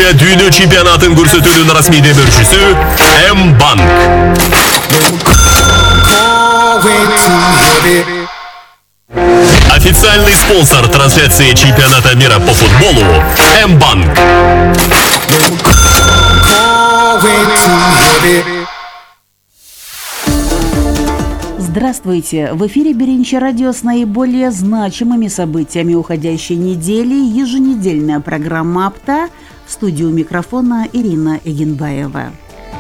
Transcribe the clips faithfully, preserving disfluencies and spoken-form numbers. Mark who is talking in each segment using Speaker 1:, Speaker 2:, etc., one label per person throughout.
Speaker 1: Türkiye Dünya Çempionatın көрсөтүүнүн расмий демөөрчүсү M-Bank. Официальный спонсор трансляции чемпионата мира по футболу M-Bank.
Speaker 2: Здравствуйте! В эфире Беринча радио с наиболее значимыми событиями уходящей недели. Еженедельная программа «Апта». В студию микрофона Ирина Эгенбаева.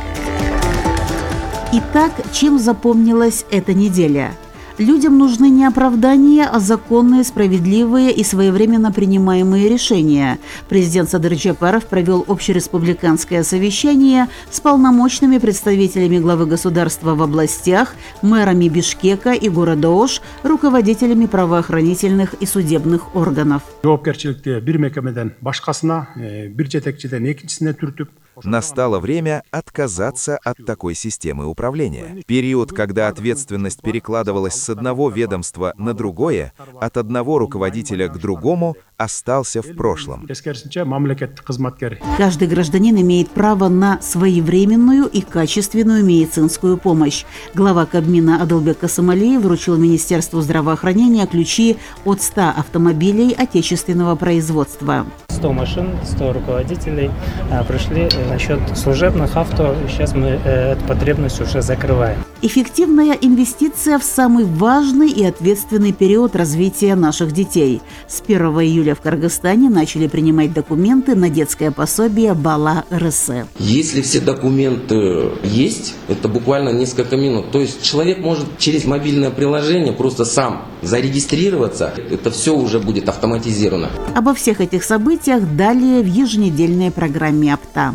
Speaker 2: Итак, чем запомнилась эта неделя? Людям нужны не оправдания, а законные, справедливые и своевременно принимаемые решения. Президент Садыр Джапаров провел общереспубликанское совещание с полномочными представителями главы государства в областях, мэрами Бишкека и города Ош, руководителями правоохранительных и судебных органов.
Speaker 3: Настало время отказаться от такой системы управления. Период, когда ответственность перекладывалась с одного ведомства на другое, от одного руководителя к другому, остался в прошлом.
Speaker 2: Каждый гражданин имеет право на своевременную и качественную медицинскую помощь. Глава Кабмина Адылбек Касымалиев вручил Министерству здравоохранения ключи от ста автомобилей отечественного производства.
Speaker 4: сто машин, сто руководителей а, пришли насчет служебных авто. Сейчас мы э, эту потребность уже закрываем.
Speaker 2: Эффективная инвестиция в самый важный и ответственный период развития наших детей. С первого июля в Кыргызстане начали принимать документы на детское пособие Бала РС.
Speaker 5: Если все документы есть, это буквально несколько минут. То есть человек может через мобильное приложение просто сам зарегистрироваться. Это все уже будет автоматизировано.
Speaker 2: Обо всех этих событиях далее в еженедельной программе «Апта».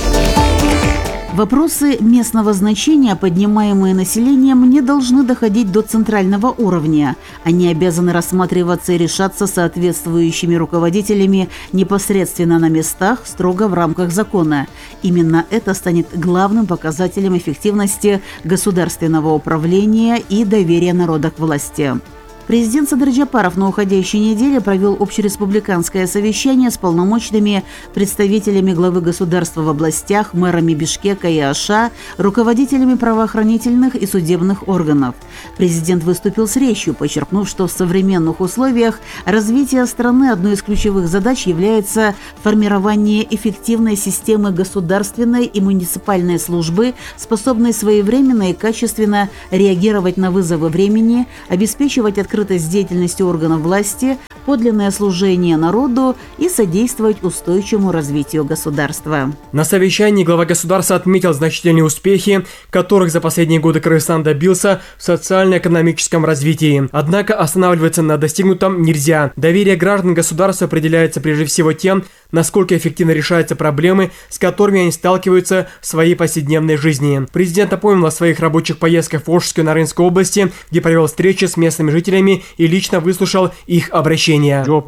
Speaker 2: Вопросы местного значения, поднимаемые населением, не должны доходить до центрального уровня. Они обязаны рассматриваться и решаться соответствующими руководителями непосредственно на местах, строго в рамках закона. Именно это станет главным показателем эффективности государственного управления и доверия народа к власти. Президент Садыр Джапаров на уходящей неделе провел общереспубликанское совещание с полномочными представителями главы государства в областях, мэрами Бишкека и Аша, руководителями правоохранительных и судебных органов. Президент выступил с речью, подчеркнув, что в современных условиях развития страны одной из ключевых задач является формирование эффективной системы государственной и муниципальной службы, способной своевременно и качественно реагировать на вызовы времени, обеспечивать открытость открытость деятельности органов власти, подлинное служение народу и содействовать устойчивому развитию государства.
Speaker 6: На совещании глава государства отметил значительные успехи, которых за последние годы Кыргызстан добился в социально-экономическом развитии. Однако останавливаться на достигнутом нельзя. Доверие граждан государства определяется прежде всего тем, насколько эффективно решаются проблемы, с которыми они сталкиваются в своей повседневной жизни. Президент напомнил о своих рабочих поездках в Ошской и Нарынской области, где провел встречи с местными жителями и лично выслушал их обращения.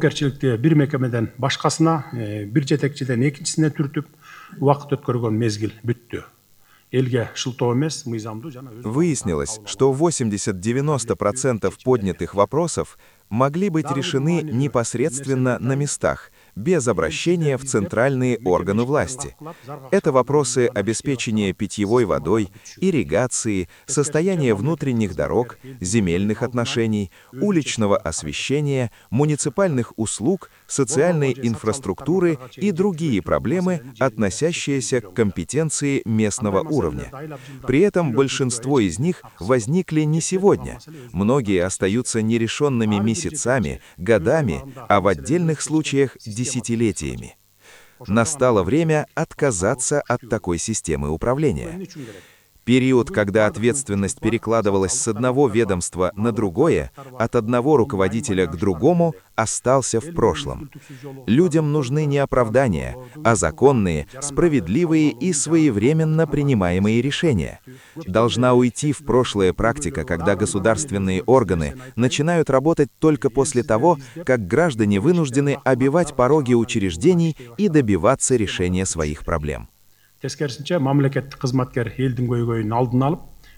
Speaker 3: Выяснилось, что восемьдесят-девяносто процентов поднятых вопросов могли быть решены непосредственно на местах, без обращения в центральные органы власти. Это вопросы обеспечения питьевой водой, ирригации, состояния внутренних дорог, земельных отношений, уличного освещения, муниципальных услуг, социальной инфраструктуры и другие проблемы, относящиеся к компетенции местного уровня. При этом большинство из них возникли не сегодня. Многие остаются нерешенными месяцами, годами, а в отдельных случаях десятилетиями. Настало время отказаться от такой системы управления. Период, когда ответственность перекладывалась с одного ведомства на другое, от одного руководителя к другому, остался в прошлом. Людям нужны не оправдания, а законные, справедливые и своевременно принимаемые решения. Должна уйти в прошлое практика, когда государственные органы начинают работать только после того, как граждане вынуждены обивать пороги учреждений и добиваться решения своих проблем.
Speaker 7: Тескерисинче мамлекеттик кызматкер элдин көйгөйүн алдын алып,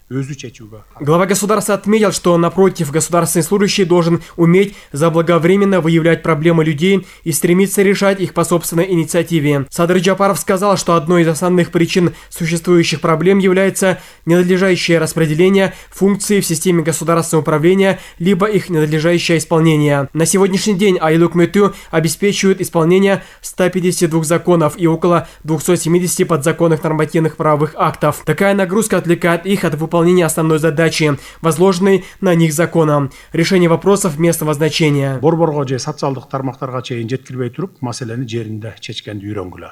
Speaker 6: Глава государства отметил, что, напротив, государственный служащий должен уметь заблаговременно выявлять проблемы людей и стремиться решать их по собственной инициативе. Садыр Джапаров сказал, что одной из основных причин существующих проблем является ненадлежащее распределение функций в системе государственного управления, либо их ненадлежащее исполнение. На сегодняшний день Айыл Өкмөтү обеспечивает исполнение ста пятидесяти двух законов и около двухсот семидесяти подзаконных нормативных правовых актов. Такая нагрузка отвлекает их от выполнения основной задачи, возложенной на них законом – решение вопросов местного значения.
Speaker 7: Борборго же социалдык тармактарга чейин жеткирбей туруп, маселени жеринде чечкенди үйрөнгүлө.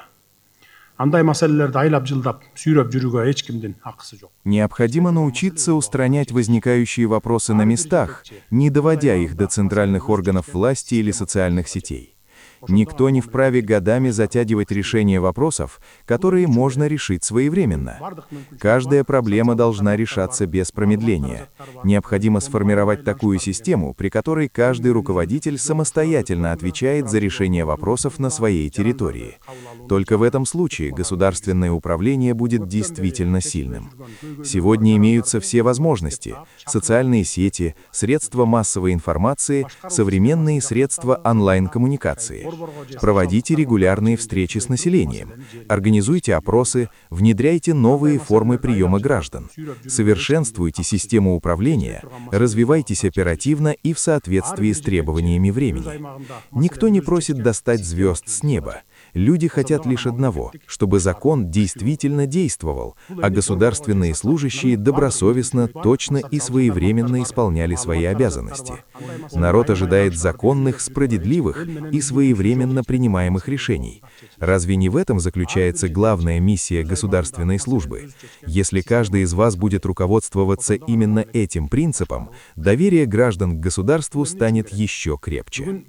Speaker 7: Андай маселелерди айлап жылдап сүйрөп жүрүүгө эч кимдин акысы жок.
Speaker 3: Необходимо научиться устранять возникающие вопросы на местах, не доводя их до центральных органов власти или социальных сетей. Никто не вправе годами затягивать решение вопросов, которые можно решить своевременно. Каждая проблема должна решаться без промедления. Необходимо сформировать такую систему, при которой каждый руководитель самостоятельно отвечает за решение вопросов на своей территории. Только в этом случае государственное управление будет действительно сильным. Сегодня имеются все возможности: социальные сети, средства массовой информации, современные средства онлайн-коммуникации. Проводите регулярные встречи с населением, организуйте опросы, внедряйте новые формы приема граждан, совершенствуйте систему управления, развивайтесь оперативно и в соответствии с требованиями времени. Никто не просит достать звезд с неба. Люди хотят лишь одного – чтобы закон действительно действовал, а государственные служащие добросовестно, точно и своевременно исполняли свои обязанности. Народ ожидает законных, справедливых и своевременно принимаемых решений. Разве не в этом заключается главная миссия государственной службы? Если каждый из вас будет руководствоваться именно этим принципом, доверие граждан к государству станет еще крепче.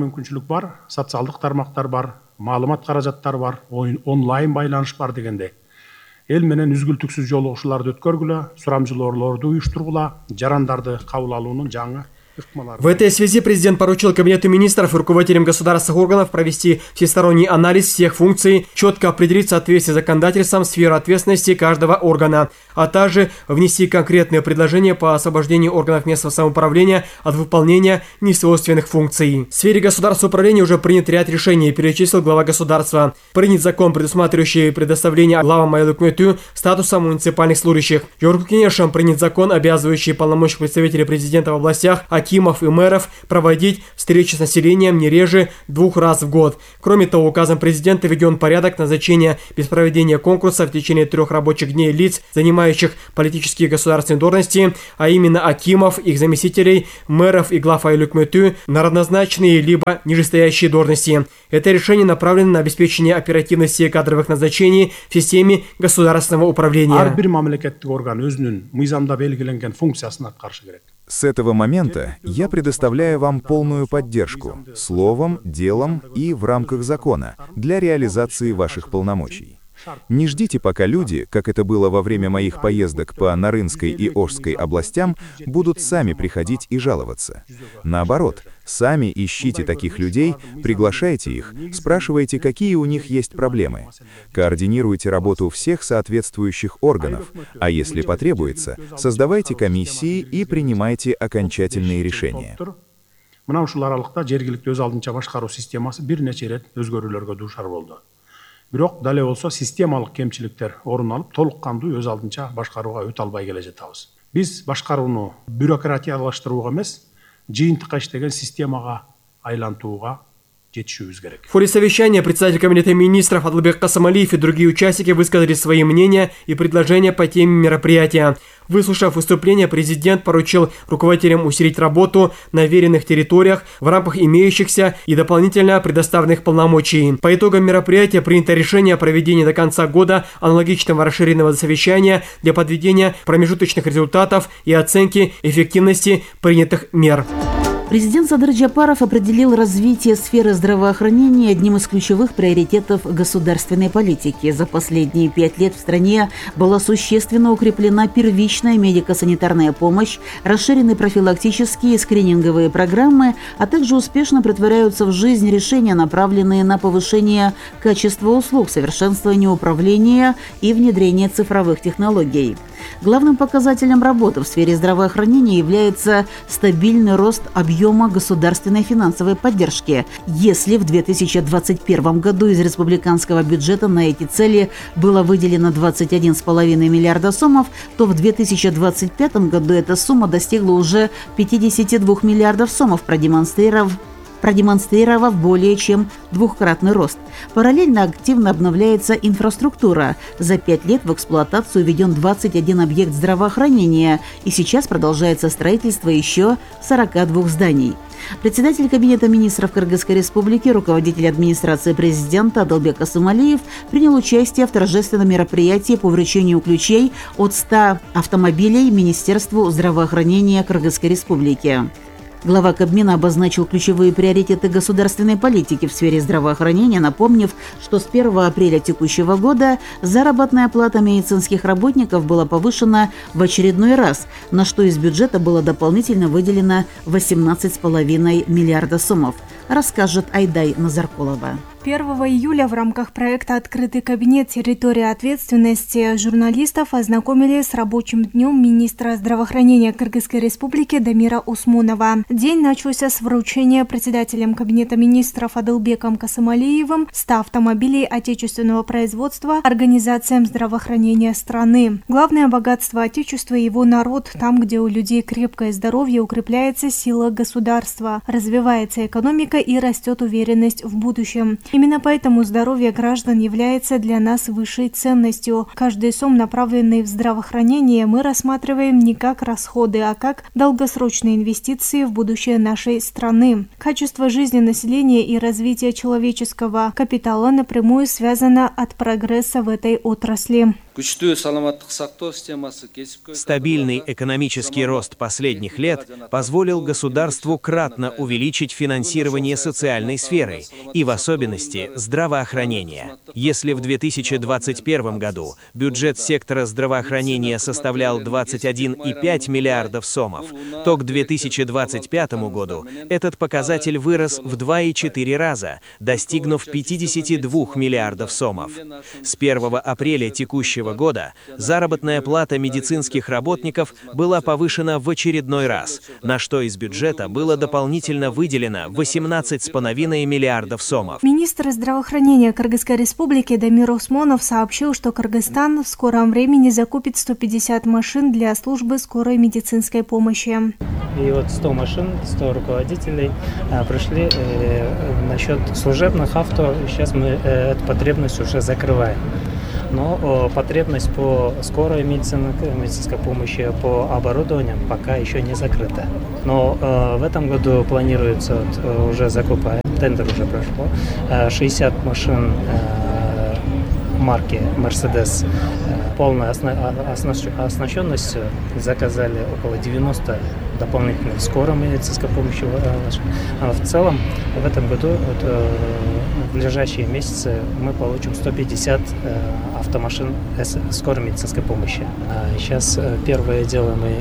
Speaker 7: Маалымат каражаттар бар, онлайн байланыш бар дегенде. Эл менен үзгүлтүксүз жолугушууларды өткөргүлө, сурамжылоорлорду уюштургула, жарандарды кабыл алуунун жаңы.
Speaker 6: В этой связи президент поручил Кабинету министров и руководителям государственных органов провести всесторонний анализ всех функций, четко определить соответствие законодательством сферу ответственности каждого органа, а также внести конкретные предложения по освобождению органов местного самоуправления от выполнения несвойственных функций. В сфере государственного управления уже принят ряд решений, перечислил глава государства. Принят закон, предусматривающий предоставление главам Айыл Өкмөтү статуса муниципальных служащих. Жогорку Кеңешем принят закон, обязывающий полномочных представителей президента в областях, акимов и мэров проводить встречи с населением не реже двух раз в год. Кроме того, указом президента введен порядок назначения без проведения конкурса в течение трех рабочих дней лиц, занимающих политические и государственные должности, а именно акимов, их заместителей, мэров и глав Айыл Өкмөтү на равнозначные либо нижестоящие должности. Это решение направлено на обеспечение оперативности кадровых назначений в системе государственного управления.
Speaker 3: С этого момента я предоставляю вам полную поддержку словом, делом и в рамках закона для реализации ваших полномочий. Не ждите, пока люди, как это было во время моих поездок по Нарынской и Ошской областям, будут сами приходить и жаловаться. Наоборот, сами ищите таких людей, приглашайте их, спрашивайте, какие у них есть проблемы. Координируйте работу всех соответствующих органов, а если потребуется, создавайте комиссии и принимайте окончательные решения.
Speaker 7: Бирок дале болсо системалык кемчиликтер орун алып, толук кандуу өз алдынча башкарууга өтө албай келе жатабыз. Биз башкарууну бюрократиялаштырууга эмес, жыйынтыкка иштеген системага айлантууга жетишүүбүз керек.
Speaker 6: В ходе совещания председатель Кабинета министров Адылбек Касымалиев и другие участники высказали свои мнения и предложения по теме мероприятия. Выслушав выступление, президент поручил руководителям усилить работу на веренных территориях в рамках имеющихся и дополнительно предоставленных полномочий. По итогам мероприятия принято решение о проведении до конца года аналогичного расширенного совещания для подведения промежуточных результатов и оценки эффективности принятых мер.
Speaker 2: Президент Садыр Джапаров определил развитие сферы здравоохранения одним из ключевых приоритетов государственной политики. За последние пять лет в стране была существенно укреплена первичная медико-санитарная помощь, расширены профилактические и скрининговые программы, а также успешно претворяются в жизнь решения, направленные на повышение качества услуг, совершенствование управления и внедрение цифровых технологий. Главным показателем работы в сфере здравоохранения является стабильный рост объема государственной финансовой поддержки. Если в две тысячи двадцать первом году из республиканского бюджета на эти цели было выделено двадцать один целых пять десятых миллиарда сомов, то в две тысячи двадцать пятом году эта сумма достигла уже пятидесяти двух миллиардов сомов, продемонстрировав продемонстрировав более чем двухкратный рост. Параллельно активно обновляется инфраструктура. За пять лет в эксплуатацию введен двадцать один объект здравоохранения, и сейчас продолжается строительство еще сорока двух зданий. Председатель Кабинета министров Кыргызской республики, руководитель администрации президента Адылбек Асымалиев принял участие в торжественном мероприятии по вручению ключей от ста автомобилей Министерству здравоохранения Кыргызской республики. Глава Кабмина обозначил ключевые приоритеты государственной политики в сфере здравоохранения, напомнив, что с первого апреля текущего года заработная плата медицинских работников была повышена в очередной раз, на что из бюджета было дополнительно выделено восемнадцать целых пять десятых миллиарда сомов, расскажет Айдай Назаркулова.
Speaker 8: первого июля в рамках проекта «Открытый кабинет. Территория ответственности» журналистов ознакомили с рабочим днем министра здравоохранения Кыргызской республики Дамира Усмунова. День начался с вручения председателем Кабинета министров Адылбеком Касымалиевым ста автомобилей отечественного производства организациям здравоохранения страны. Главное богатство Отечества – его народ. Там, где у людей крепкое здоровье, укрепляется сила государства, развивается экономика и растет уверенность в будущем. Именно поэтому здоровье граждан является для нас высшей ценностью. Каждый сом, направленный в здравоохранение, мы рассматриваем не как расходы, а как долгосрочные инвестиции в будущее нашей страны. Качество жизни населения и развитие человеческого капитала напрямую связано от прогресса в этой отрасли.
Speaker 9: Стабильный экономический рост последних лет позволил государству кратно увеличить финансирование социальной сферы и в особенности здравоохранения. Если в две тысячи двадцать первом году бюджет сектора здравоохранения составлял двадцать один целых пять десятых миллиардов сомов, то к две тысячи двадцать пятому году этот показатель вырос в два и четыре раза, достигнув пятидесяти двух миллиардов сомов. С первого апреля текущего года заработная плата медицинских работников была повышена в очередной раз, на что из бюджета было дополнительно выделено восемнадцать целых пять десятых миллиардов сомов.
Speaker 8: Министр здравоохранения Кыргызской республики Дамир Усмунов сообщил, что Кыргызстан в скором времени закупит сто пятьдесят машин для службы скорой медицинской помощи.
Speaker 4: И вот сто машин, сто руководителей а, пришли э, насчет служебных авто. Сейчас мы э, эту потребность уже закрываем. Но э, потребность по скорой медицине, медицинской помощи, по оборудованию пока еще не закрыта. Но э, в этом году планируется, вот, э, уже закупаем, тендер уже прошло, э, шестьдесят машин э, марки Mercedes, э, полная осна- осна- оснащенностью, заказали около девяноста дополнительных скорой медицинской помощи. А в целом в этом году, вот, э, в ближайшие месяцы мы получим сто пятьдесят э, автомашин скорой медицинской помощи. А сейчас э, первое дело мы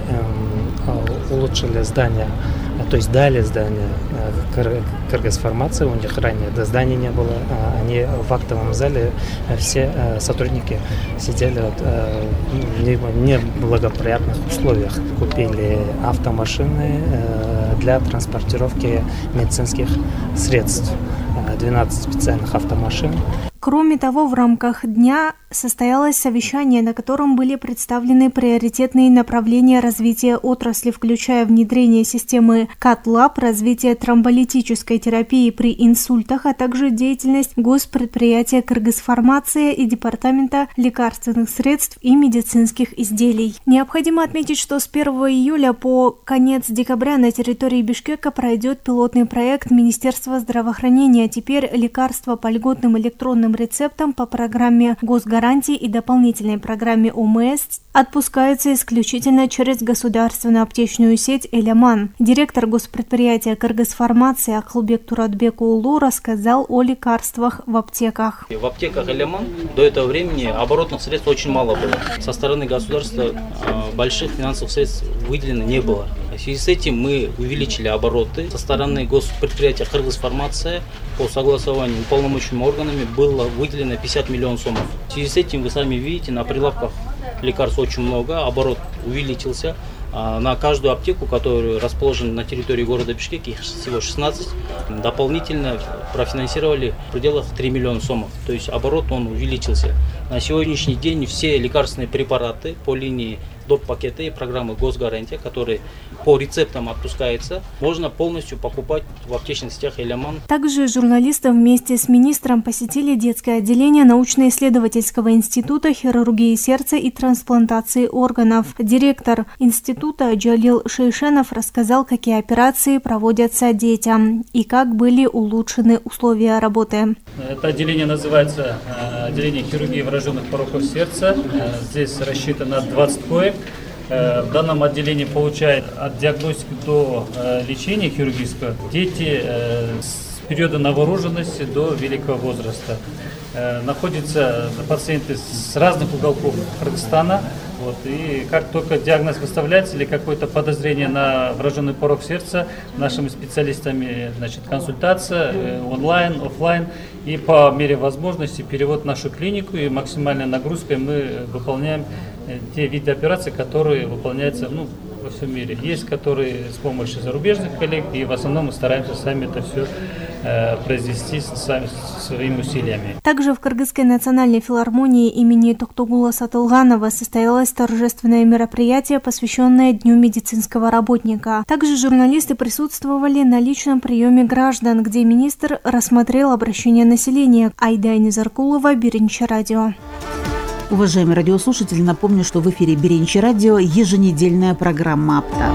Speaker 4: э, улучшили здание, то есть дали здание э, Кыргызфармации, у них ранее до здания не было, э, они в актовом зале э, все э, сотрудники сидели вот, э, в неблагоприятных условиях, купили автомашины э, для транспортировки медицинских средств, двенадцать специальных автомашин.
Speaker 8: Кроме того, в рамках дня состоялось совещание, на котором были представлены приоритетные направления развития отрасли, включая внедрение системы кат-лаб, развитие тромболитической терапии при инсультах, а также деятельность госпредприятия Кыргызфармация и Департамента лекарственных средств и медицинских изделий. Необходимо отметить, что с первого июля по конец декабря на территории Бишкека пройдет пилотный проект Министерства здравоохранения. Теперь лекарства по льготным электронным бесплатным рецептам по программе госгарантии и дополнительной программе ОМС отпускаются исключительно через государственную аптечную сеть «Эляман». Директор госпредприятия «Кыргызфармация» Акылбек Туратбек-уулу рассказал о лекарствах в аптеках.
Speaker 10: В аптеках «Эляман» до этого времени оборотных средств очень мало было. Со стороны государства больших финансовых средств выделено не было. В связи с этим мы увеличили обороты. Со стороны госпредприятия «Кыргызфармация» по согласованию уполномоченными органами было выделено пятьдесят миллионов сомов. В связи с этим вы сами видите, на прилавках лекарств очень много, оборот увеличился. На каждую аптеку, которая расположена на территории города Бишкек, их всего шестнадцать, дополнительно профинансировали в пределах трёх миллионов сомов. То есть оборот он увеличился. На сегодняшний день все лекарственные препараты по линии доп. Пакета и программы госгарантия, которые по рецептам отпускаются, можно полностью покупать в аптечных сетях «Эляман».
Speaker 8: Также журналисты вместе с министром посетили детское отделение научно-исследовательского института хирургии сердца и трансплантации органов. Директор института Джалил Шейшенов рассказал, какие операции проводятся детям и как были улучшены условия работы.
Speaker 11: Это отделение называется отделение хирургии врожденных пороков сердца. Здесь рассчитано двадцать коек. В данном отделении получают от диагностики до лечения хирургического дети с периода новорожденности до великого возраста. Находятся пациенты с разных уголков Кыргызстана. Вот, и как только диагноз выставляется или какое-то подозрение на врожденный порок сердца, нашими специалистами, значит, консультация онлайн, офлайн, и по мере возможности перевод в нашу клинику, и максимальной нагрузкой мы выполняем те виды операций, которые выполняются, ну, во всем мире. Есть, которые с помощью зарубежных коллег, и в основном мы стараемся сами это все э, произвести сами, своими усилиями.
Speaker 8: Также в Кыргызской национальной филармонии имени Токтогула Сатылганова состоялось торжественное мероприятие, посвященное Дню медицинского работника. Также журналисты присутствовали на личном приеме граждан, где министр рассмотрел обращение населения. Айда Низаркулова, Биринчи радио.
Speaker 2: Уважаемые радиослушатели, напомню, что в эфире Биринчи радио еженедельная программа «Апта».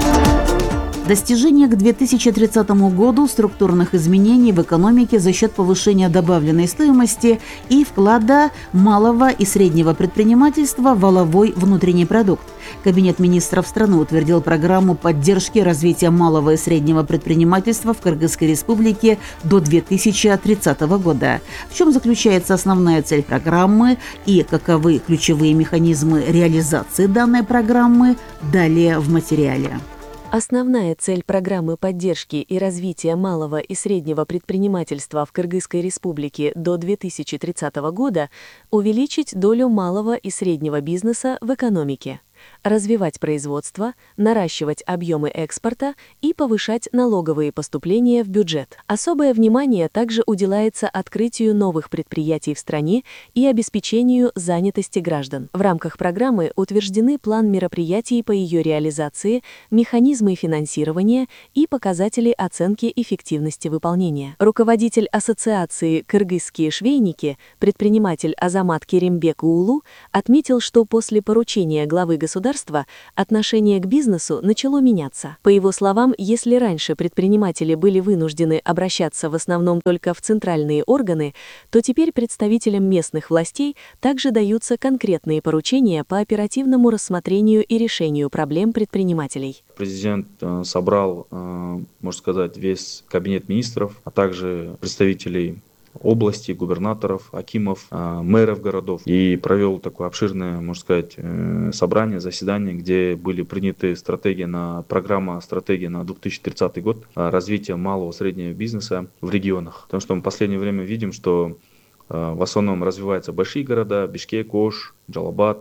Speaker 2: Достижение к две тысячи тридцатому году структурных изменений в экономике за счет повышения добавленной стоимости и вклада малого и среднего предпринимательства в валовой внутренний продукт. Кабинет министров страны утвердил программу поддержки развития малого и среднего предпринимательства в Кыргызской республике до две тысячи тридцатого года. В чем заключается основная цель программы и каковы ключевые механизмы реализации данной программы, далее в материале.
Speaker 12: Основная цель программы поддержки и развития малого и среднего предпринимательства в Кыргызской республике до две тысячи тридцатого года – увеличить долю малого и среднего бизнеса в экономике, развивать производство, наращивать объемы экспорта и повышать налоговые поступления в бюджет. Особое внимание также уделяется открытию новых предприятий в стране и обеспечению занятости граждан. В рамках программы утверждены план мероприятий по ее реализации, механизмы финансирования и показатели оценки эффективности выполнения. Руководитель Ассоциации «Кыргызские швейники», предприниматель Азамат Керимбек-уулу, отметил, что после поручения главы государства государства отношение к бизнесу начало меняться. По его словам, если раньше предприниматели были вынуждены обращаться в основном только в центральные органы, то теперь представителям местных властей также даются конкретные поручения по оперативному рассмотрению и решению проблем предпринимателей.
Speaker 13: Президент собрал, можно сказать, весь кабинет министров, а также представителей области, губернаторов, акимов, мэров городов и провел такое обширное, можно сказать, собрание, заседание, где были приняты стратегии на программа стратегии на две тысячи тридцатый год развития малого и среднего бизнеса в регионах. Потому что мы в последнее время видим, что в основном развиваются большие города, Бишкек, Ош, Джалабад,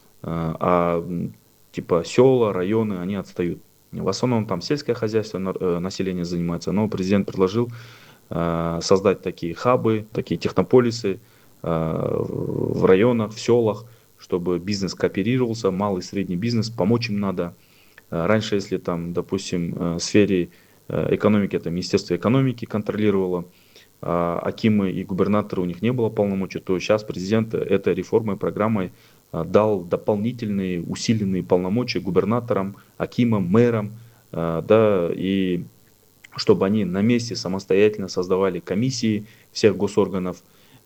Speaker 13: а типа села, районы, они отстают. В основном там сельское хозяйство население занимается, но президент предложил создать такие хабы, такие технополисы в районах, в селах, чтобы бизнес кооперировался, малый и средний бизнес, помочь им надо. Раньше, если там, допустим, в сфере экономики, это Министерство экономики контролировало, а акимы и губернаторы, у них не было полномочий, то сейчас президент этой реформой, программой дал дополнительные усиленные полномочия губернаторам, акимам, мэрам, да, и чтобы они на месте самостоятельно создавали комиссии всех госорганов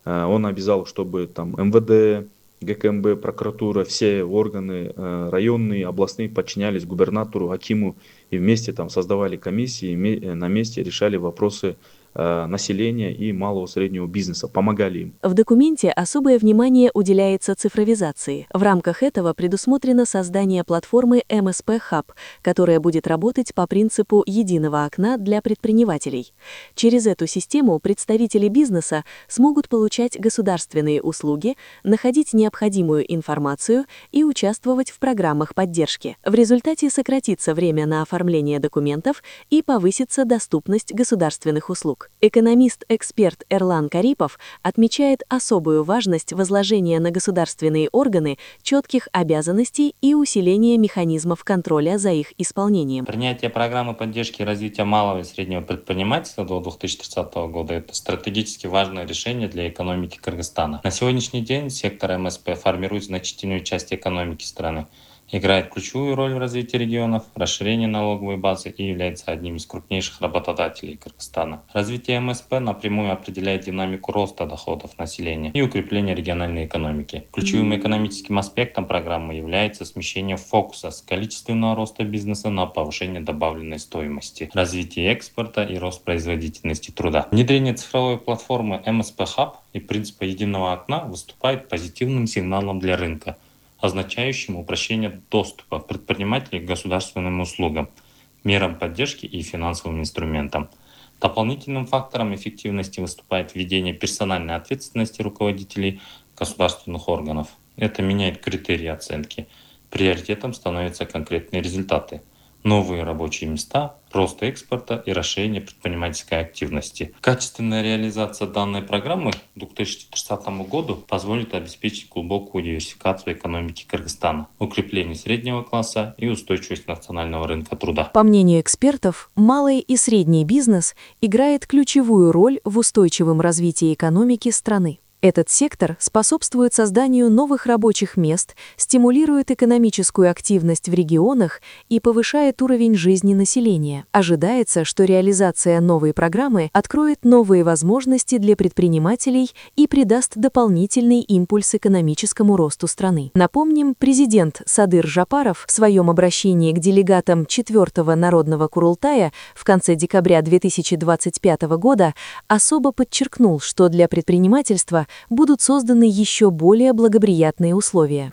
Speaker 13: Он обязал, чтобы там эм вэ дэ, гэ ка эм бэ, прокуратура, все органы районные, областные подчинялись губернатору, акиму и вместе там создавали комиссии, на месте решали вопросы населения и малого и среднего бизнеса, помогали им.
Speaker 12: В документе особое внимание уделяется цифровизации. В рамках этого предусмотрено создание платформы эм эс пэ Hub, которая будет работать по принципу единого окна для предпринимателей. Через эту систему представители бизнеса смогут получать государственные услуги, находить необходимую информацию и участвовать в программах поддержки. В результате сократится время на оформление документов и повысится доступность государственных услуг. Экономист-эксперт Эрлан Карипов отмечает особую важность возложения на государственные органы четких обязанностей и усиления механизмов контроля за их исполнением.
Speaker 14: Принятие программы поддержки и развития малого и среднего предпринимательства до две тысячи тридцатого года – это стратегически важное решение для экономики Кыргызстана. На сегодняшний день сектор эм эс пэ формирует значительную часть экономики страны, играет ключевую роль в развитии регионов, расширении налоговой базы и является одним из крупнейших работодателей Кыргызстана. Развитие эм эс пэ напрямую определяет динамику роста доходов населения и укрепление региональной экономики. Ключевым экономическим аспектом программы является смещение фокуса с количественного роста бизнеса на повышение добавленной стоимости, развитие экспорта и рост производительности труда. Внедрение цифровой платформы эм эс пэ Hub и принципа единого окна выступает позитивным сигналом для рынка, означающим упрощение доступа предпринимателей к государственным услугам, мерам поддержки и финансовым инструментам. Дополнительным фактором эффективности выступает введение персональной ответственности руководителей государственных органов. Это меняет критерии оценки. Приоритетом становятся конкретные результаты. Новые рабочие места, рост экспорта и расширение предпринимательской активности. Качественная реализация данной программы к две тысячи тридцатому году позволит обеспечить глубокую диверсификацию экономики Кыргызстана, укрепление среднего класса и устойчивость национального рынка труда.
Speaker 12: По мнению экспертов, малый и средний бизнес играет ключевую роль в устойчивом развитии экономики страны. Этот сектор способствует созданию новых рабочих мест, стимулирует экономическую активность в регионах и повышает уровень жизни населения. Ожидается, что реализация новой программы откроет новые возможности для предпринимателей и придаст дополнительный импульс экономическому росту страны. Напомним, президент Садыр Жапаров в своем обращении к делегатам четвёртого Народного Курултая в конце декабря две тысячи двадцать пятого года особо подчеркнул, что для предпринимательства будут созданы еще более благоприятные условия.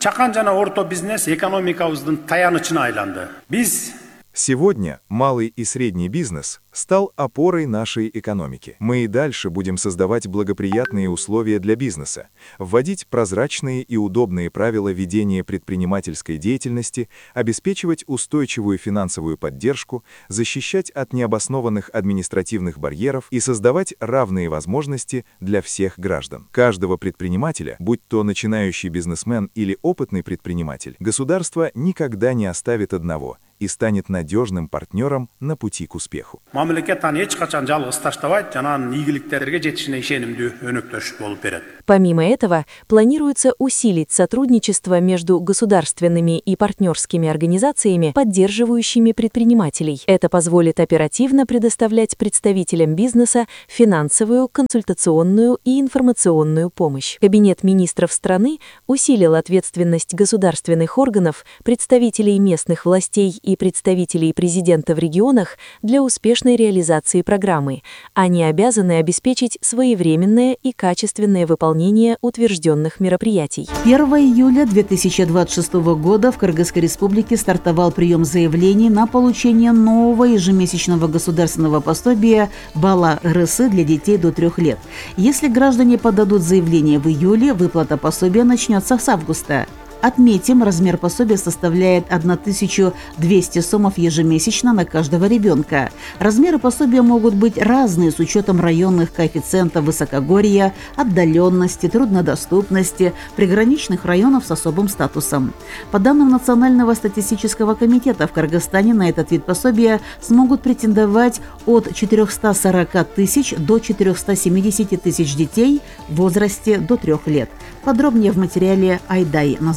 Speaker 3: Сегодня малый и средний бизнес стал опорой нашей экономики. Мы и дальше будем создавать благоприятные условия для бизнеса, вводить прозрачные и удобные правила ведения предпринимательской деятельности, обеспечивать устойчивую финансовую поддержку, защищать от необоснованных административных барьеров и создавать равные возможности для всех граждан. Каждого предпринимателя, будь то начинающий бизнесмен или опытный предприниматель, государство никогда не оставит одного и станет надежным партнером на пути к успеху.
Speaker 12: Помимо этого, планируется усилить сотрудничество между государственными и партнерскими организациями, поддерживающими предпринимателей. Это позволит оперативно предоставлять представителям бизнеса финансовую, консультационную и информационную помощь. Кабинет министров страны усилил ответственность государственных органов, представителей местных властей и представителей президента в регионах для успешной реализации программы. Они обязаны обеспечить своевременное и качественное выполнение утвержденных мероприятий.
Speaker 2: первого июля две тысячи двадцать шестого года в Кыргызской республике стартовал прием заявлений на получение нового ежемесячного государственного пособия «Бала РС» для детей до трех лет. Если граждане подадут заявление в июле, выплата пособия начнется с августа. Отметим, размер пособия составляет тысячу двести сомов ежемесячно на каждого ребенка. Размеры пособия могут быть разные с учетом районных коэффициентов высокогорья, отдаленности, труднодоступности, приграничных районов с особым статусом. По данным Национального статистического комитета, в Кыргызстане на этот вид пособия смогут претендовать от четырёхсот сорока тысяч до четырёхсот семидесяти тысяч детей в возрасте до трех лет. Подробнее в материале Айдай Назар.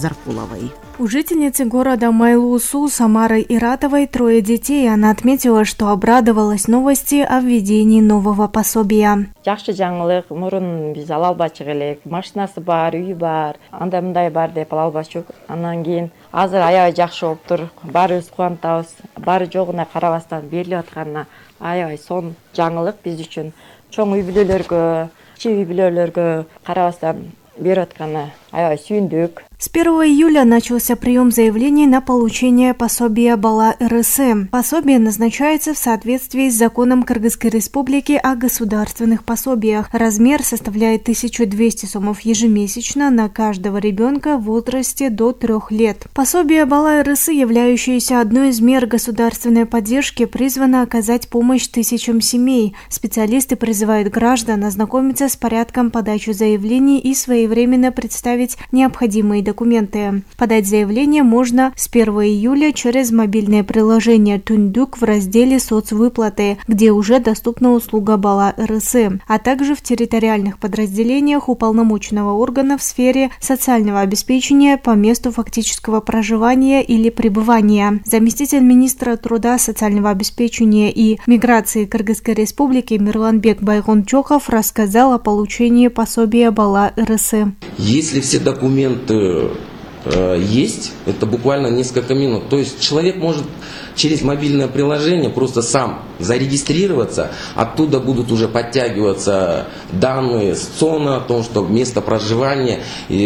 Speaker 2: Сарпуловой.
Speaker 8: У жительницы города Майлоусу Самары Иратовой трое детей. Она отметила, что обрадовалась новости о введении нового пособия.
Speaker 15: Жақсы жаңылық, мұрын біз ала албачы келек, машинасы бар, үй бар, анда мындай бар деп ала албачы. Анан кейін азыр аябай жақсы болып тұр, бары өз қуантабыз, бары жоғына қарабастан беріліп жатқанына аябай сон жаңылық біз үшін. Чоң үй бүлөлөргө, кичи үй бүлөлөргө карабастан беріп жатқанына аябай сүйіндік.
Speaker 8: С первого июля начался прием заявлений на получение пособия Бала РС. Пособие назначается в соответствии с законом Кыргызской Республики о государственных пособиях. Размер составляет тысячу двести сомов ежемесячно на каждого ребенка в возрасте до трех лет. Пособие Бала РС, являющееся одной из мер государственной поддержки, призвано оказать помощь тысячам семей. Специалисты призывают граждан ознакомиться с порядком подачи заявлений и своевременно представить необходимые документы. Документы. Подать заявление можно с первого июля через мобильное приложение Тундук в разделе «Соцвыплаты», где уже доступна услуга Бала РС, а также в территориальных подразделениях уполномоченного органа в сфере социального обеспечения по месту фактического проживания или пребывания. Заместитель министра труда, социального обеспечения и миграции Кыргызской Республики Мирланбек Байгончоков рассказал о получении пособия Бала РС.
Speaker 5: Если все документы есть, это буквально несколько минут. То есть человек может через мобильное приложение просто сам зарегистрироваться, оттуда будут уже подтягиваться данные с ЦОНа о том, что место проживания, и,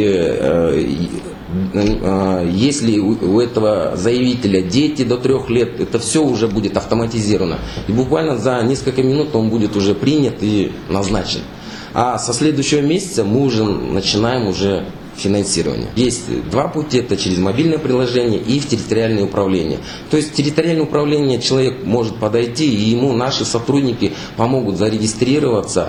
Speaker 5: э, если у этого заявителя дети до трех лет, это все уже будет автоматизировано. И буквально за несколько минут он будет уже принят и назначен. А со следующего месяца мы уже начинаем уже финансирование. Есть два пути, это через мобильное приложение и в территориальное управление. То есть в территориальное управление человек может подойти, и ему наши сотрудники помогут зарегистрироваться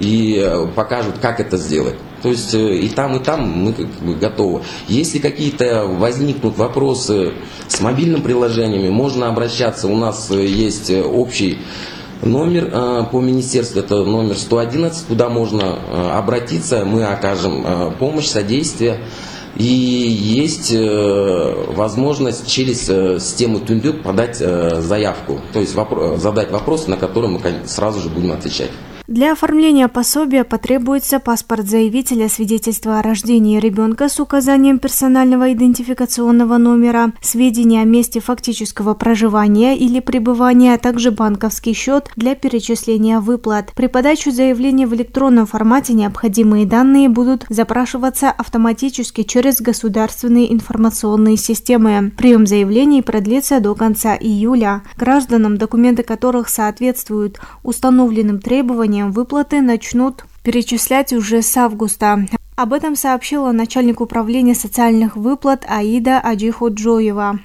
Speaker 5: и покажут, как это сделать. То есть и там, и там мы как бы готовы. Если какие-то возникнут вопросы с мобильным приложениями, можно обращаться. У нас есть общий номер э, по министерству, это номер сто одиннадцать, куда можно э, обратиться, мы окажем э, помощь, содействие. И есть э, возможность через э, систему Тундук подать э, заявку, то есть вопро- задать вопрос, на который мы сразу же будем отвечать.
Speaker 8: Для оформления пособия потребуется паспорт заявителя, свидетельство о рождении ребенка с указанием персонального идентификационного номера, сведения о месте фактического проживания или пребывания, а также банковский счет для перечисления выплат. При подаче заявления в электронном формате необходимые данные будут запрашиваться автоматически через государственные информационные системы. Прием заявлений продлится до конца июля. Гражданам, документы которых соответствуют установленным требованиям выплаты, начнут перечислять уже с августа. Об этом сообщила начальник управления социальных выплат Аида Аджиходжоева.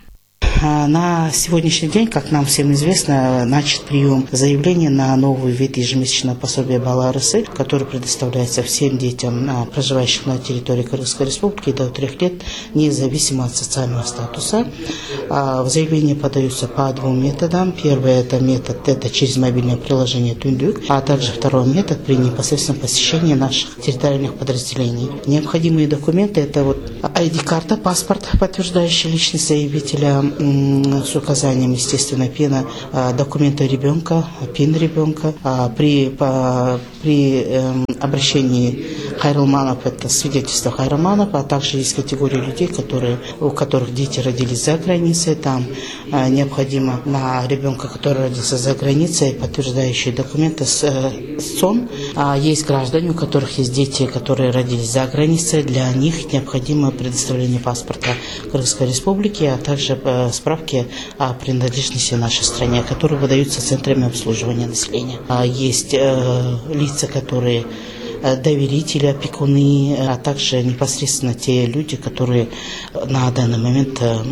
Speaker 16: На сегодняшний день, как нам всем известно, начат прием заявлений на новый вид ежемесячного пособия Бала РС, который предоставляется всем детям, проживающим на территории Кыргызской Республики до трех лет, независимо от социального статуса. Заявления подаются по двум методам. Первый это метод это через мобильное приложение Тундук, а также второй метод при непосредственном посещении наших территориальных подразделений. Необходимые документы это вот ай ди-карта, паспорт, подтверждающий личность заявителя, с указанием, естественно, пина, документа ребенка, пин ребенка. При, по, при э, обращении хайралманов это свидетельство хайралманов, а также есть категория людей, которые, у которых дети родились за границей. Там э, необходимо на ребенка, который родился за границей, подтверждающие документы с, э, с ЦОН. А есть граждане, у которых есть дети, которые родились за границей. Для них необходимо предоставление паспорта Кыргызской Республики, а также э, справки о принадлежности нашей стране, которые выдаются центрами обслуживания населения. Есть э, лица, которые э, доверители, опекуны, а также непосредственно те люди, которые на данный момент э,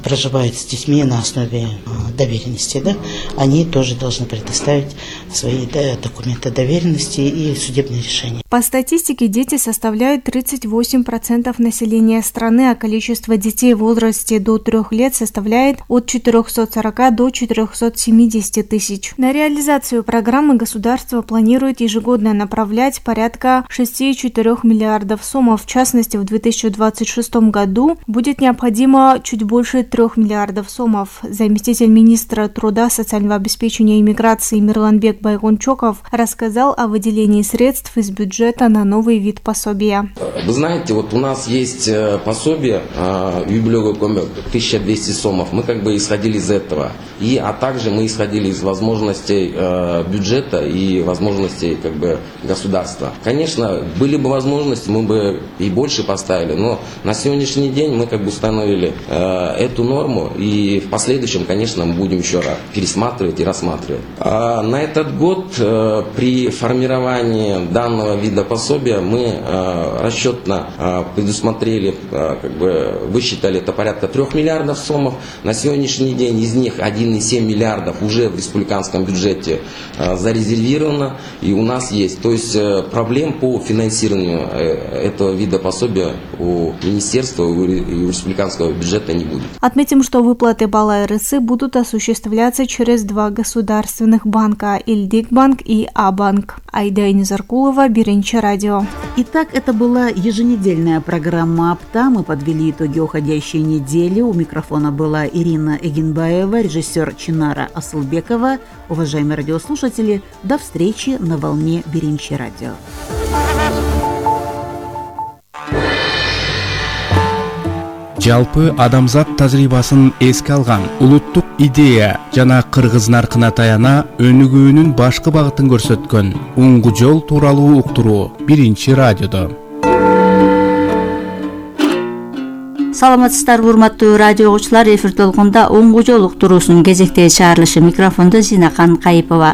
Speaker 16: проживают с детьми на основе доверенности, да, они тоже должны предоставить свои да, документы доверенности и судебные решения.
Speaker 8: По статистике, дети составляют тридцать восемь процентов населения страны, а количество детей в возрасте до трех лет составляет от четырёхсот сорока до четырёхсот семидесяти тысяч. На реализацию программы государство планирует ежегодно направлять порядка шесть целых четыре десятых миллиардов сомов. В частности, в две тысячи двадцать шестом году будет необходимо чуть больше трех миллиардов сомов. Заместитель министра труда, социального обеспечения и миграции Мирланбек Байгончоков рассказал о выделении средств из бюджета на новый вид пособия.
Speaker 5: Вы знаете, вот у нас есть пособие тысяча двести сомов. Мы как бы исходили из этого. И, а также мы исходили из возможностей э, бюджета и возможностей как бы, государства. Конечно, были бы возможности, мы бы и больше поставили, но на сегодняшний день мы как бы установили э, эту норму, и в последующем, конечно, мы будем еще раз пересматривать и рассматривать. А на этот год э, при формировании данного вида пособия мы э, расчетно э, предусмотрели, э, как бы высчитали это порядка трех миллиардов сомов. На сегодняшний день из них один целых семь десятых миллиардов уже в республиканском бюджете э, зарезервировано, и у нас есть. То есть э, проблем по финансированию э, этого вида пособия у министерства и у республиканского бюджета не будет.
Speaker 8: Отметим, что выплаты балла РС будут осуществляться через два государственных банка – Илдикбанк и А-банк. Айда Низаркулова, Биринчи радио.
Speaker 2: Итак, это была еженедельная программа «Апта». Мы подвели итоги уходящей недели. У микрофона была Ирина Эгенбаева, режиссер Чинара Асылбекова. Уважаемые радиослушатели, до встречи на волне Биринчи радио.
Speaker 17: Жалпы адамзат тажрыйбасын эске алган улуттук идея жана кыргыз наркына таяна өнүгүүнүн башкы багытын көрсөткөн уңгу жол тууралуу уктуруу Биринчи радиодо.
Speaker 18: Саламатсыздар, урматтуу радио угуучулар, эфир толкунда уңгу жол уктуруусунун кезектеги чыгарылышы. Микрофондо Зинакан Кайыпова.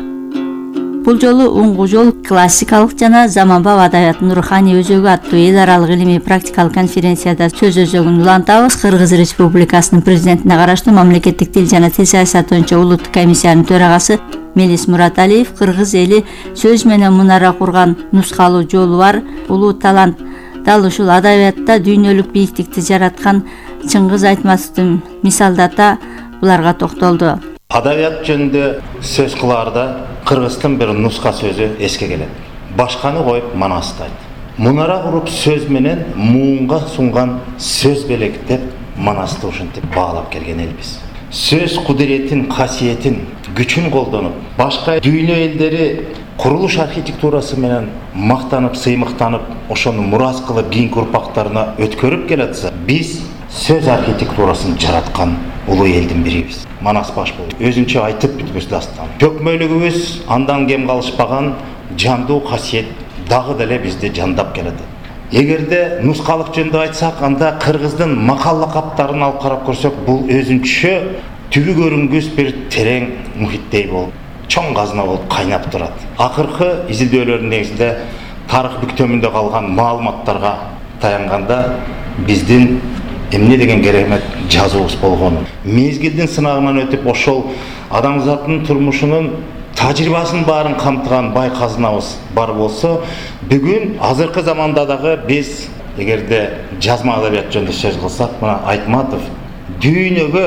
Speaker 18: Бул жолу уңгу жол классикалык жана заманбап адабияттын руханий өзөгү аттуу эл аралык илимий практикалык конференцияда сөз өзөгүн улантабыз. Кыргыз Республикасынын президентине караштуу мамлекеттик тил жана тил саясаты боюнча улуттук комиссиянын төрагасы Мелис Мураталиев кыргыз эли сөз менен мунара курган нускалуу жолу бар улуу талант. Дал ушул адабиятта дүйнөлүк бийиктикти жараткан Чыңгыз Айтматовдун мисалдата буларга токтолду.
Speaker 19: Адабият жөнүндө сөз кылаарда кыргыздын бир нуска сөзү эске келет. Башканы коюп манасты айт. Мунара куруп сөз менен муунга сунган сөз белек деп манасты ушинтип баалап келген элбиз. Сөз кудуретин, касиетин, күчүн колдонуп, башка дүйнө элдери курулуш архитектурасы менен мактанып, сыймыктанып, ошону мурас кылып кийинки урпактарына өткөрүп келатса, биз сөз архитектурасын жараткан улуу элдин бирибиз. Манас баш болуп, өзүнчө айтып бүткүс дастан. Төкмөлүгүбүз андан кем калышпаган жандуу касиет дагы деле бизде жандап келет. Эгерде нускалык жөнүндө айтсак, анда кыргыздын макал лакаптарын алып карап көрсөк, бул өзүнчө түбү көрүнгүс бир терең мухиттей болуп, чоң казына болуп кайнап турат. Акыркы изилдөөлөрдүн негизинде тарых бүктөмүндө калган маалыматтарга таянганда биздин эмне деген керемет жазуубуз болгонун, мезгилдин сынагынан өтүп ошол адамзаттын турмушунун тажрыйбасын баарын камтыган бай казынабыз бар болсо, бүгүн азыркы заманда дагы биз эгерде жазма адабият жөнүндө сөз кылсак, мына Айтматов дүйнөгө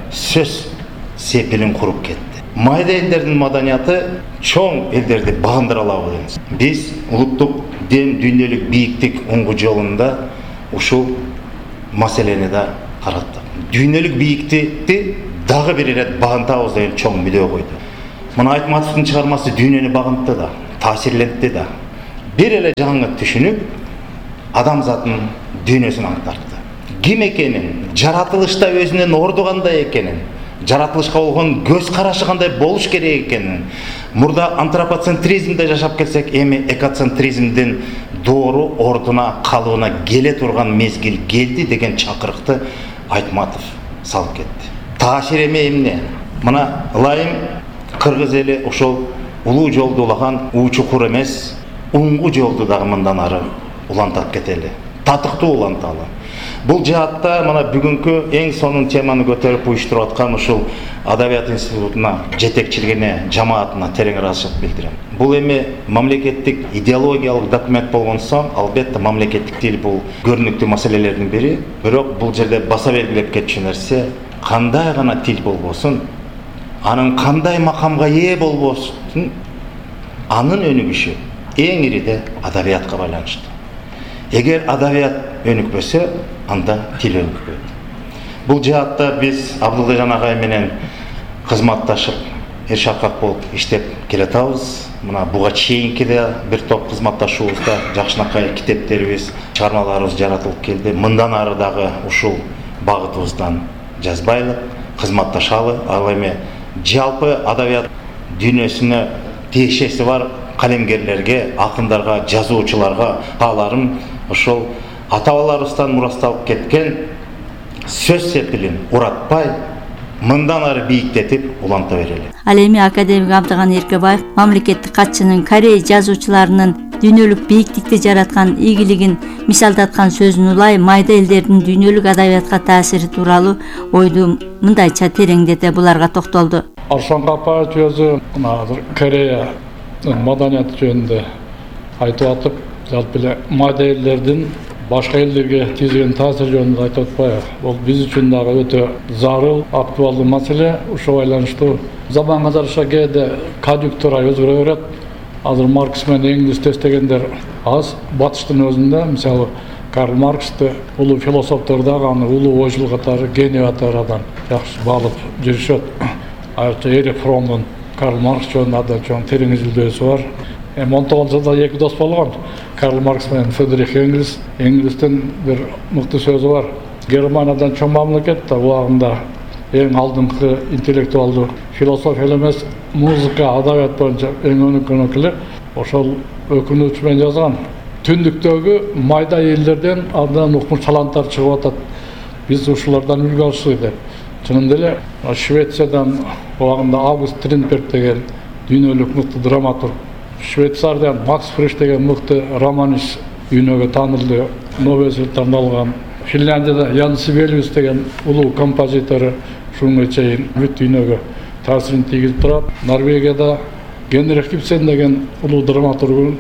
Speaker 19: сөз сепилин куруп кетти. Майда элдердин маданияты чоң элдерди багындыра алабы дейбиз. Биз улуттук ден дүйнөлүк бийиктик уңгу жолунда ушул маселени да караттык. Дүйнөлүк бийиктикти дагы бир ирет багынтабыз деген чоң мүдөө койду. Мына Айтматовдун чыгармасы дүйнөнү багынтты да, таасирлентти да. Бир эле жаңы түшүнүп, адамзаттын дүйнөсүн аңтартты. Ким экенин, жаратылышта өзүнүн орду кандай экенин, жаратылышка болгон көз карашы кандай болуш керек экенин, мурда антропоцентризмде жашап келсек, эми экоцентризмдин доору ордуна, калыбына келе турган мезгил келди деген чакырыкты Айтматов салып кетти. Таасир эми эмне? Мына ылайым кыргыз эли ошол улуу жолду улаган уучукур эмес, уңгу жолду дагы мындан ары улантат кетели. Татыктуу уланталы. Бұл жаатта мына бүгүнкү эң сонун теманы көтөрүп уюштуруп аткан ушул Адабият институтуна жетекчилигине, жамаатына терең ыраазычылык билдирем. Бул эми мамлекеттик идеологиялык документ болгон соң, албетте мамлекеттик тил бул көрүнүктүү маселелердин бири, бирок бул жерде баса белгилеп кетчү нерсе, кандай гана тил болбосун, анын кандай макамга ээ болбосун, анын өнүгүшү эң ириде адабиятка байланыштуу. Эгер адабият өнүкпөсө, анда тил өнүкпөйт. Бул жаатта биз Абдулдыжан агай менен кызматташып, эр шапкак болуп иштеп келатабыз. Мына буга чейинки да бир топ кызматташуубузда жакшынакай китептерибиз, чыгармаларыбыз жаратылып келди. Мындан ары дагы ушул багытыбыздан жазбайлы, кызматташалы. Ал эми жалпы адабият дүйнөсүнө тиешеси бар калемгерлерге, акындарга, жазуучуларга кааларым ошол ата-бабаларыбыздан мурасталып кеткен сөз сепилин уратпай, мындан ары бийиктетип уланта берели.
Speaker 18: Ал эми академик Абдыган Эркебаев мамлекеттик катчынын Корей жазуучуларынын дүйнөлүк бийиктикти жараткан ийгилигин мисалдаткан сөзүн улай майда элдердин дүйнөлүк адабиятка таасири тууралуу ойду мындайча тереңдете буларга токтолду.
Speaker 20: Арслан Капаев өзү Корея маданияты жөнүндө айтып атып, жалпы эле майда элдердин башка элдерге тийген таасир жөнүндө айтып атпайбы. Бул биз үчүн дагы өтө зарыл, актуалдуу маселе. Ушуга байланыштуу заманга жараша кээде конъюнктура өзгөрө берет. Азыр Маркс менен Энгельс тестегендер аз. Батыштын өзүндө, мисалы, Карл Марксты улуу философтор дагы аны улуу ойчул катары, гений катарынан жакшы баалап жүрүшөт. Айрыкча Эрих Фромдун Карл Маркс жөнүндө чоң терең изилдөөсү бар. Эми он тогузунчу жылда эки дос болгон. Карл Маркс менен Фридрих Энгельс. Энгельстин бир мыкты сөзү бар. Германиядан чоң мамлекет да убагында эң алдыңкы интеллектуалдуу философия эмес, музыка, адабият боюнча эң өнүккөн өкүлү. Ошол өкүнүч менен жазган. Түндүктөгү майда элдерден абдан укмуш таланттар чыгып атат. Биз ушулардан үлгү алышыбыз деп. Чынында эле Швециядан убагында Август Стринберг деген дүйнөлүк мыкты драматург, Швейцариядан Макс Фриш деген мыкты романист дүйнөгө таанылды, Нобель сыйлыктарын алган. Финляндияда Ян Сибелиус деген улуу композитор ушунга чейин бүт дүйнөгө таасирин тийгизип турат. Норвегияда Генрих Ibsen деген улуу драматургун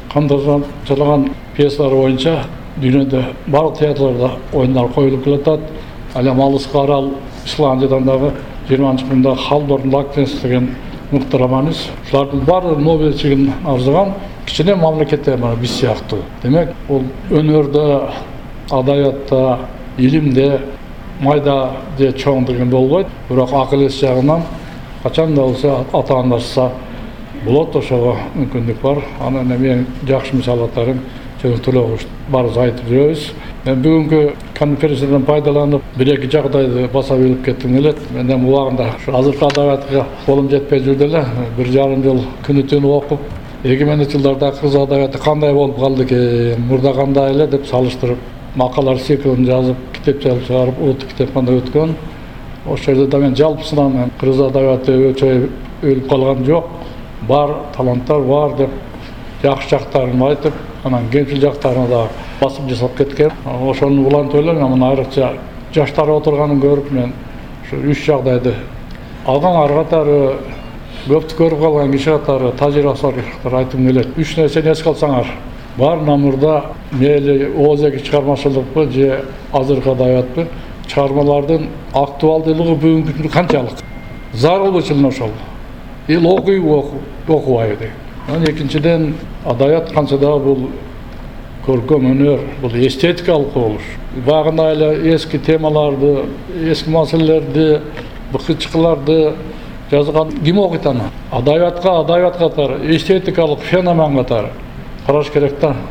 Speaker 20: кандыржан пьесалары боюнча дүйнөдө барлык театрларда оюндар коюлуп келатат. Ал эми алыска арал Исландиядан дагы жыйырманчы кылымда Халдорн Лакнес деген мыкты романист. Ушулардын баары Нобель чыгын арзыган кичине мамлекеттер бар биз сыяктуу. Демек, бул өнөрдө, адабиятта, илимде майда же чоң деген болбойт. Бирок акыл эс жагынан качан да болсо атаандашса болот, ошого мүмкүндүк бар. Анан эми жакшы мисалдарын Чөң Төлөгүч барыбыз айтып жүрөбүз. Мен бүгүнкү конференциядан пайдаланып, бир-эки жагдайды баса билип кеттим эле. Мен эми убагында азыркы адабиятка колум жетпей жүрдү эле. Бир жарым жыл күнү түнү окуп, эки миңинчи жылдарда кыргыз адабияты кандай болуп калды экен, мурда кандай эле деп салыштырып, макалалар циклын жазып, китеп жазып чыгарып, оту китепканда өткөн. Ошол жерде да мен жалпысынан кыргыз адабияты өчөй өлүп калган жок. Бар таланттар бар деп жакшы жактарын айтып, анан кемчил жактарына да басым жасап кеткен. Ошону улантып элем, мына айрыкча жаштар отурганын көрүп мен ушу үч жагдайды алган ар катары көптү көрүп калган киши катары тажрыйбасы бар айтым келет. Үч нерсени эске алсаңар, бар намырда мейли оозеги чыгармачылыкпы же азыркы адабиятпы, чыгармалардын актуалдуулугу бүгүнкү күндө канчалык? Зарылуучулук ошол. Эл окуйбу, окубайбы дейт. Анан экинчиден адабият канча да бул көркөм өнөр, бул эстетикалык болуш. Багында эле эски темаларды, эски маселелерди, быкычкыларды жазган ким окуйт аны? Адабиятка адабият катары, эстетикалык феномен катары караш керек да.